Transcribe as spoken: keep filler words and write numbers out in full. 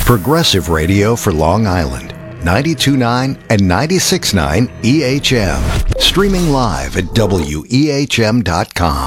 Progressive radio for Long Island. ninety-two point nine and ninety-six point nine E H M. Streaming live at W E H M dot com.